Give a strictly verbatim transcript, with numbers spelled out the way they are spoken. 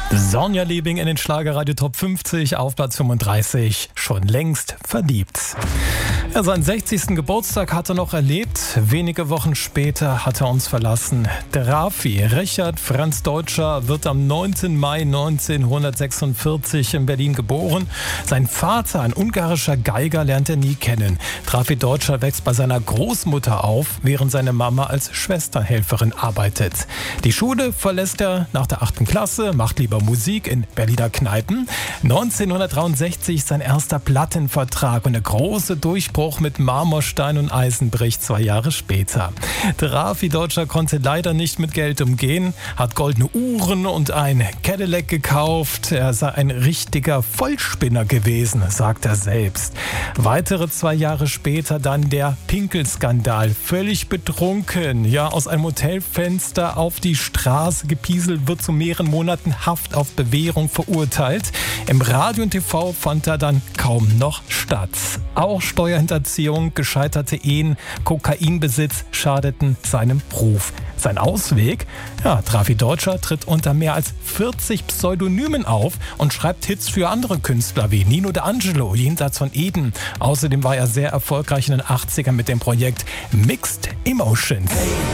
Sonja Liebing in den Schlagerradio Top fünfzig auf Platz fünfunddreißig. Schon längst verliebt. Ja, seinen sechzigsten Geburtstag hat er noch erlebt. Wenige Wochen später hat er uns verlassen. Der Raffi Richard Franz Deutscher wird am neunten Mai neunzehnhundertsechsundvierzig in Berlin geboren. Sein Vater, ein ungarischer Geiger, lernt er nie kennen. Raffi Deutscher wächst bei seiner Großmutter auf, während seine Mama als Schwesterhelferin arbeitet. Die Schule verlässt er nach der achten Klasse, macht lieber Musik in Berliner Kneipen. neunzehnhundertdreiundsechzig sein erster Plattenvertrag und der große Durchbruch mit Marmorstein und Eisen bricht zwei Jahre später. Der Raffi Deutscher konnte leider nicht mit Geld umgehen, hat goldene Uhren und ein Cadillac gekauft. Er sei ein richtiger Vollspinner gewesen, sagt er selbst. Weitere zwei Jahre später dann der Pinkelskandal. Völlig betrunken, ja, aus einem Hotelfenster auf die Straße gepieselt, wird zu mehreren Monaten Haft auf Bewährung verurteilt. Im Radio und T V fand er dann kaum noch statt. Auch Steuerhinterziehung, gescheiterte Ehen, Kokainbesitz schadeten seinem Ruf. Sein Ausweg? Ja, Raffi Deutscher tritt unter mehr als vierzig Pseudonymen auf und schreibt Hits für andere Künstler wie Nino D'Angelo, Jenseits von Eden. Außerdem war er sehr erfolgreich in den achtzigern mit dem Projekt Mixed Emotions.